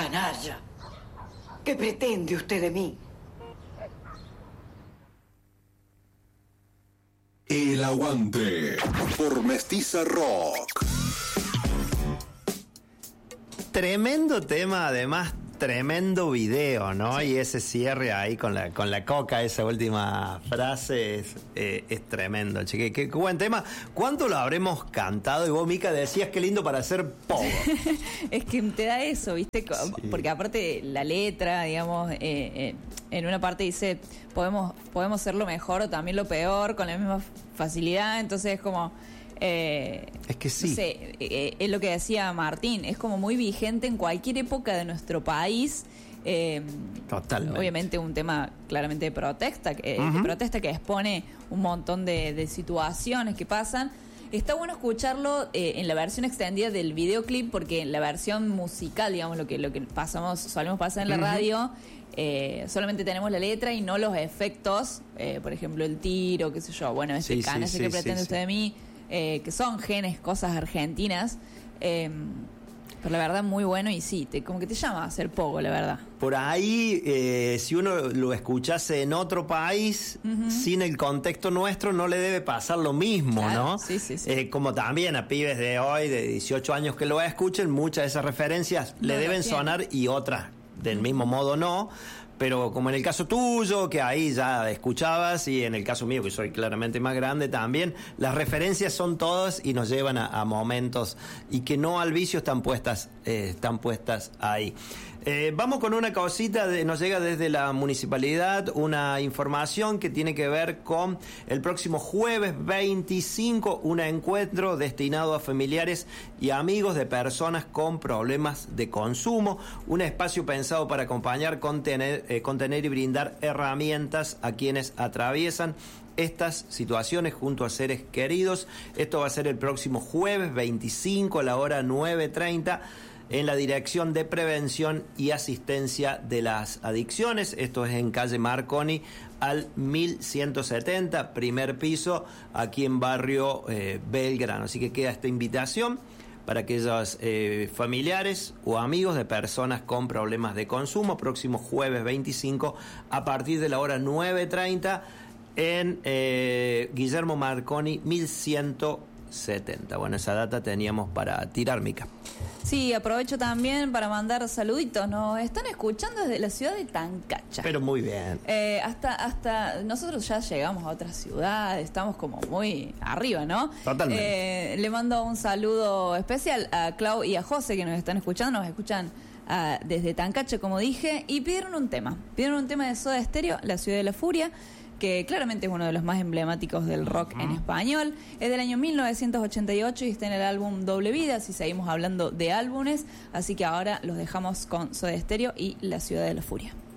canalla. ¿Qué pretende usted de mí? El Aguante por Mestiza Rock. Tremendo tema, además, tremendo video, ¿no? Sí. Y ese cierre ahí con la coca, esa última frase es tremendo, che. Qué buen tema. ¿Cuánto lo habremos cantado? Y vos, Mica, decías qué lindo para hacer pogo. Es que te da eso, ¿viste? Sí. Porque aparte la letra, digamos, en una parte dice, podemos ser lo mejor o también lo peor con la misma facilidad, entonces es como... es que sí. No sé, es lo que decía Martín, es como muy vigente en cualquier época de nuestro país. Totalmente. Obviamente un tema claramente de protesta, de protesta que expone un montón de situaciones que pasan. Está bueno escucharlo en la versión extendida del videoclip, porque en la versión musical, digamos, lo que solemos pasar en la radio, solamente tenemos la letra y no los efectos, por ejemplo el tiro, qué sé yo, bueno, canalla que pretende usted de mí, que son cosas argentinas, pero la verdad muy bueno y sí, como que te llama a hacer poco, la verdad. Por ahí, si uno lo escuchase en otro país, sin el contexto nuestro, no le debe pasar lo mismo, claro, ¿no? Sí. Como también a pibes de hoy, de 18 años que lo escuchen, muchas de esas referencias le deben sonar y otras del mismo modo no. Pero como en el caso tuyo, que ahí ya escuchabas, y en el caso mío, que soy claramente más grande también, las referencias son todas y nos llevan a momentos y que no al vicio están puestas ahí. Vamos con una cosita, nos llega desde la municipalidad una información que tiene que ver con el próximo jueves 25, un encuentro destinado a familiares y amigos de personas con problemas de consumo, un espacio pensado para acompañar, contener y brindar herramientas a quienes atraviesan estas situaciones junto a seres queridos. Esto va a ser el próximo jueves 25 a la hora 9:30 en la Dirección de Prevención y Asistencia de las Adicciones. Esto es en calle Marconi al 1170, primer piso, aquí en barrio Belgrano. Así que queda esta invitación para aquellos familiares o amigos de personas con problemas de consumo, próximo jueves 25 a partir de la hora 9:30 en Guillermo Marconi 1170. Bueno, esa data teníamos para tirar, Mica. Sí, aprovecho también para mandar saluditos. Nos están escuchando desde la ciudad de Tancacha. Pero muy bien. Hasta nosotros ya llegamos a otra ciudad, estamos como muy arriba, ¿no? Totalmente. Le mando un saludo especial a Clau y a José, que nos están escuchando. Nos escuchan desde Tancacha, como dije, y pidieron un tema de Soda Stereo, La Ciudad de la Furia, que claramente es uno de los más emblemáticos del rock en español. Es del año 1988 y está en el álbum Doble Vida, si seguimos hablando de álbumes. Así que ahora los dejamos con Soda Stereo y La Ciudad de la Furia.